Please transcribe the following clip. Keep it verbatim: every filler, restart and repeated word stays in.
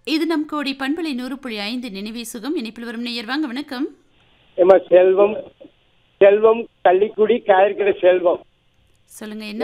இது நம் கோடி பண்பலை நூறு புள்ளி ஐந்து நினைவே சுகம். இணைப்பில் வரும் நேயர் வாங்க. வணக்கம். செல்வம் செல்வம் கள்ளிக்குடி காயற்கிற செல்வம் சொல்லுங்க. என்ன